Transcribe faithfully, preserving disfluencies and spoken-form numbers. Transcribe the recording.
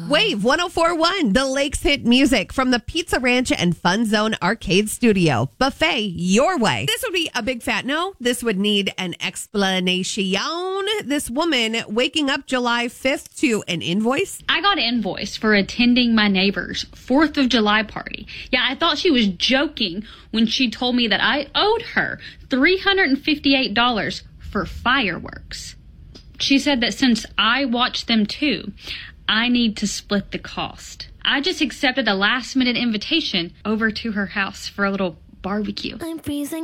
Wave one oh four point one, the Lakes hit music from the Pizza Ranch and Fun Zone Arcade Studio. Buffet your way. This would be a big fat no. This would need an explanation. This woman waking up July fifth to an invoice. I got invoiced for attending my neighbor's fourth of July party. Yeah, I thought she was joking when she told me that I owed her three hundred fifty-eight dollars for fireworks. She said that since I watched them too, I need to split the cost. I just accepted a last minute invitation over to her house for a little barbecue. I'm freezing.